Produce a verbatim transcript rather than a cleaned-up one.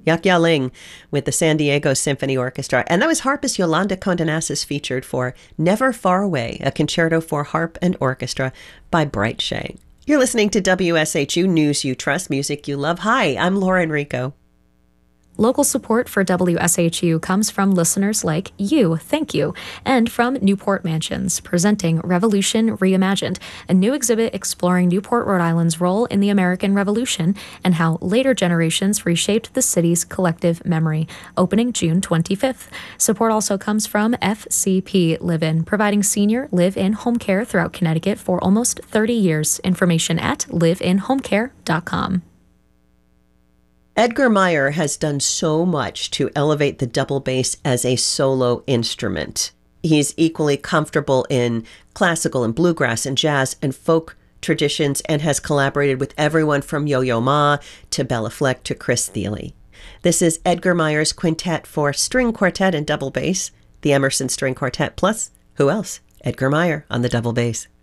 Yak Ya Ling with the San Diego Symphony Orchestra. And that was harpist Yolanda Condenasis featured for Never Far Away, a concerto for harp and orchestra by Bright Shea. You're listening to W S H U News You Trust, Music You Love. Hi, I'm Laura Enrico. Local support for W S H U comes from listeners like you, thank you, and from Newport Mansions, presenting Revolution Reimagined, a new exhibit exploring Newport, Rhode Island's role in the American Revolution and how later generations reshaped the city's collective memory, opening June twenty-fifth. Support also comes from F C P Live-In, providing senior live-in home care throughout Connecticut for almost thirty years. Information at live in home care dot com. Edgar Meyer has done so much to elevate the double bass as a solo instrument. He's equally comfortable in classical and bluegrass and jazz and folk traditions and has collaborated with everyone from Yo-Yo Ma to Bella Fleck to Chris Thile. This is Edgar Meyer's quintet for string quartet and double bass, the Emerson String Quartet, plus who else? Edgar Meyer on the double bass.